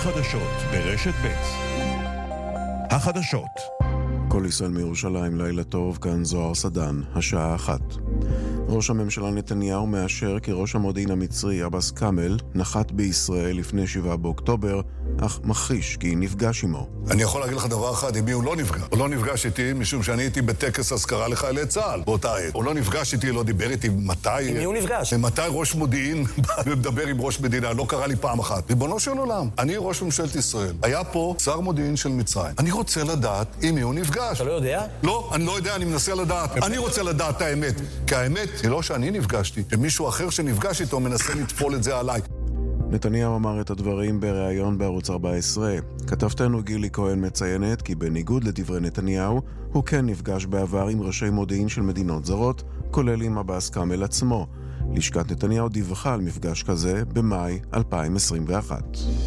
החדשות ברשת ב'. החדשות. כל ישראל מירושלים, לילה טוב, כאן זוהר סדן, השעה 1. ראש הממשלה נתניהו מאשר כי ראש המודיעין המצרי עבאס כאמל נחת בישראל לפני 7 באוקטובר, אך מכחיש כי נפגש עמו. אני יכול להגיד לך דבר אחד, עם מי הוא לא נפגש. הוא לא נפגש איתי משום שאני הייתי בטקס הזכרה לחיילי צה"ל באותה עת. הוא לא נפגש איתי, לא דיבר איתי מתי... עם מי הוא נפגש? מתי ראש מודיעין בא ומדבר עם ראש מדינה, לא קרה לי פעם אחת. ריבונו של עולם, אני ראש ממשלת ישראל. היה פה שר מודיעין של מצרים. אני רוצה לדעת עם מי הוא נפגש. אתה לא יודע? לא, אני לא יודע, אני מנסה לדעת. אני רוצה לדעת את האמת. כי האמת היא לא שאני נפגשתי, שמישהו אחר שנפגש איתו מנסה לטפול את זה עליי. נתניהו אמר את הדברים בריאיון בערוץ 14. כתבתנו גילי כהן מציינת כי בניגוד לדברי נתניהו, הוא כן נפגש בעבר עם ראשי מודיעין של מדינות זרות, כולל עם עבאס כאמל עצמו. לשכת נתניהו דיווחה על מפגש כזה במאי 2021.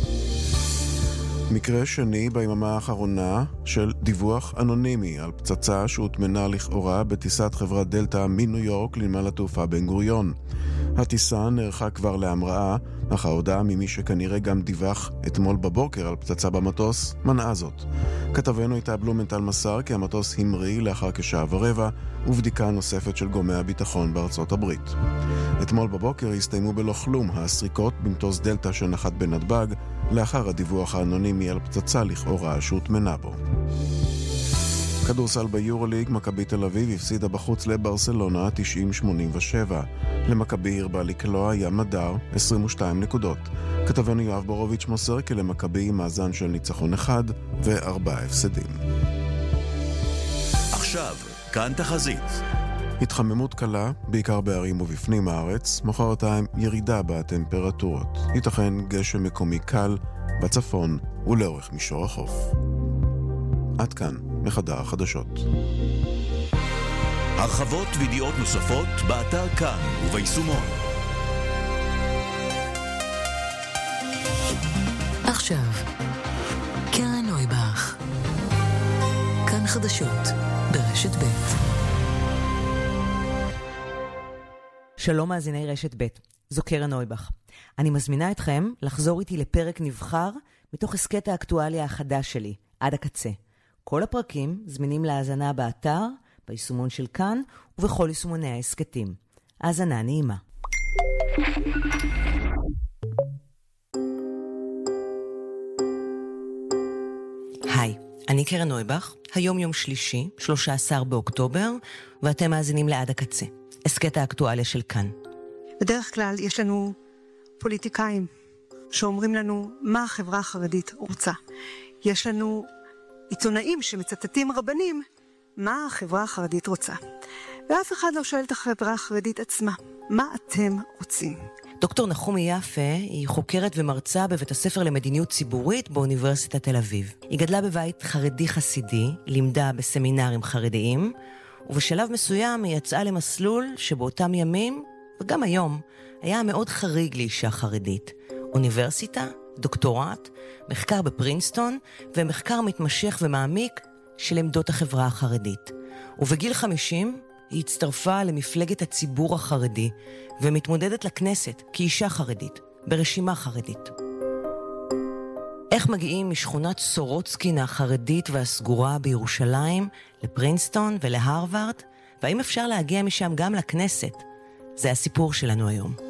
מקרה שני ביממה האחרונה של דיווח אנונימי על פצצה שהוטמנה לכאורה בטיסת חברת דלטה מניו יורק לנמל התעופה בן גוריון. הטיסה נערכה כבר להמראה, אך ההודעה ממי שכנראה גם דיווח אתמול בבוקר על פצצה במטוס מנעה זאת. כתבנו איתה בלומנטל מסר כי המטוס המריא לאחר כשעה ורבע, ובדיקה נוספת של גורמי הביטחון בארצות הברית. אתמול בבוקר הסתיימו בלא כלום הסריקות במטוס דלטה שנחת בנתב"ג, לאחר הדיווח האנונימי על פצצה לכאורה שהוטמנה בו. כדורסל ביורוליג, מכבי תל אביב הפסידה בחוץ לברסלונה 90-87. למכבי הרבה לקלוע ים מדר 22 נקודות. כתבנו יואב בורוביץ' מוסר כי למכבי מאזן של ניצחון 1 ו4 הפסדים. עכשיו, כאן תחזית. התחממות קלה, בעיקר בערים ובפנים הארץ, מחרתיים ירידה בטמפרטורות. ייתכן גשם מקומי קל בצפון ולאורך מישור החוף. עד כאן מחדר החדשות. הרחבות וידיעות נוספות באתר כאן וביישומון. עכשיו, קרן נויבך. כאן חדשות ברשת ב'. שלום מאזיני רשת ב', זו קרן נויבך. אני מזמינה אתכם לחזור איתי לפרק נבחר מתוך הסקט האקטואליה החדש שלי, עד הקצה. כל הפרקים זמינים להאזנה באתר, ביישומון של כאן ובכל יישומוני ההסקטים. האזנה נעימה. היי, אני קרן נויבך, היום יום שלישי, 13 באוקטובר, ואתם מאזינים לעד הקצה. הסקט האקטואליה של כאן. בדרך כלל יש לנו פוליטיקאים שאומרים לנו מה החברה החרדית רוצה. יש לנו עיתונאים שמצטטים רבנים מה החברה החרדית רוצה. ואף אחד לא שואל את החברה החרדית עצמה, מה אתם רוצים? דוקטור נחומי יפה היא חוקרת ומרצה בבית הספר למדיניות ציבורית באוניברסיטת תל אביב. היא גדלה בבית חרדי חסידי, לימדה בסמינרים חרדיים, ובשלב מסוים היא יצאה למסלול שבאותם ימים, וגם היום, היה מאוד חריג לאישה חרדית. אוניברסיטה, דוקטורט, מחקר בפרינסטון, ומחקר מתמשך ומעמיק של עמדות החברה החרדית. ובגיל 50 היא הצטרפה למפלגת הציבור החרדי, ומתמודדת לכנסת כאישה חרדית, ברשימה חרדית. איך מגיעים משכונת סורוצקין החרדית והסגורה בירושלים לפרינסטון ולהרווארד, והאם אפשר להגיע משם גם לכנסת? זה הסיפור שלנו היום.